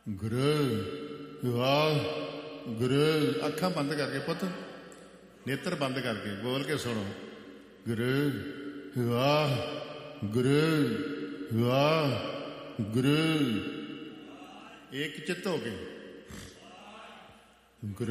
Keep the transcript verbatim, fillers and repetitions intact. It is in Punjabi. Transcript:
ਗੁਰੂ ਵਾਹਿਗੁਰੂ। ਅੱਖਾਂ ਬੰਦ ਕਰਕੇ ਪੁੱਤ, ਨੇਤਰ ਬੰਦ ਕਰਕੇ ਬੋਲ ਕੇ ਸੁਣੋ। ਗੁਰੂ ਵਾਹਿਗੁਰੂ ਵਾਹਿਗੁਰੂ। ਇੱਕ ਚਿੱਤ ਹੋ ਕੇ ਗੁਰੂ